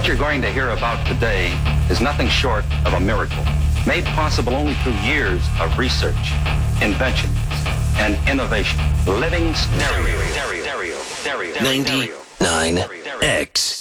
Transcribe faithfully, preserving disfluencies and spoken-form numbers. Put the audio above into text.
What you're going to hear about today is nothing short of a miracle, made possible only through years of research, invention, and innovation. Living stereo, stereo, stereo, stereo, ninety-nine X.